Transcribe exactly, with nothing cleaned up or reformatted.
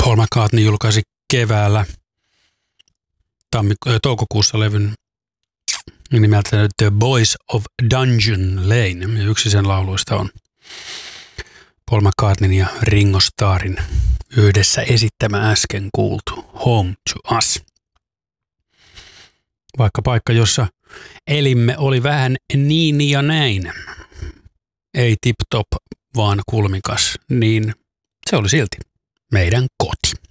Paul McCartney julkaisi keväällä tammik- äh, toukokuussa levyn nimeltä The Boys of Dungeon Lane. Ja yksi sen lauluista on Paul McCartneyn ja Ringo Starrin yhdessä esittämä äsken kuultu Home to Us. Vaikka paikka, jossa elimme oli vähän niin ja näin, ei tip-top, vaan kulmikas, niin se oli silti meidän koti.